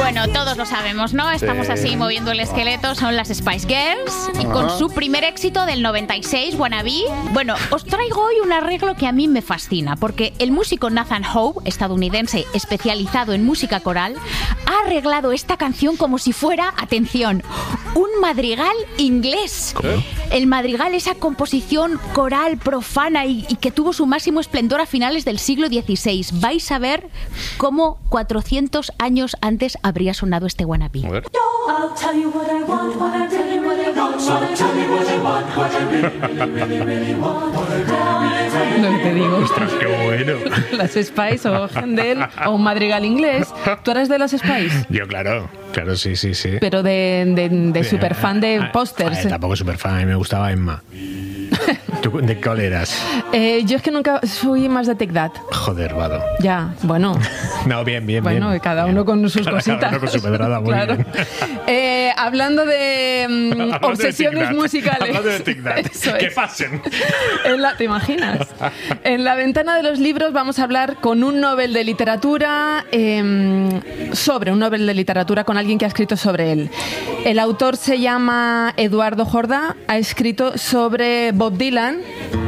Bueno, todos lo sabemos, ¿no? Estamos así moviendo el esqueleto, son las Spice Girls y con su primer éxito del 96, Wannabe. Bueno, os traigo hoy un arreglo que a mí me fascina, porque el músico Nathan Howe, estadounidense especializado en música coral, ha arreglado esta canción como si fuera, atención, un madrigal inglés. ¿Cómo? El madrigal, esa composición coral profana y que tuvo su máximo esplendor a finales del siglo XVI. Vais a ver cómo 400 años antes habría sonado este Wannabe. No te digo. Ostras, qué bueno. Las Spice o Händel o un madrigal inglés. ¿Tú eres de las Spice? Yo, claro, sí. Pero de super fan de pósters. Tampoco super fan, a mí me gustaba Emma. ¿Tú de cuál eras? Yo es que nunca fui más de Take That. Joder, vado. Ya, bueno. No, bien. Bueno, bien. cada uno con sus cositas. Cada uno con su pedrada, muy claro. bien. Hablando de obsesiones musicales. Hablando de Take That. Que pasen. ¿Te imaginas? En la ventana de los libros vamos a hablar con un Nobel de Literatura, sobre un Nobel de Literatura, con alguien que ha escrito sobre él. El autor se llama Eduardo Jordá, ha escrito sobre Bob Dylan.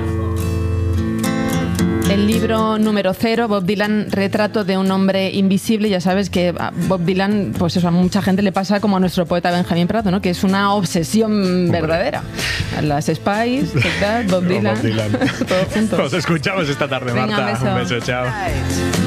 El libro número 0, Bob Dylan, retrato de un hombre invisible. Ya sabes que a Bob Dylan, pues eso, a mucha gente le pasa como a nuestro poeta Benjamín Prado, ¿no? Que es una obsesión verdadera. Las Spice, Bob Dylan, Bob Dylan. todo junto. Nos escuchamos esta tarde, Venga, Marta. Un beso, chao.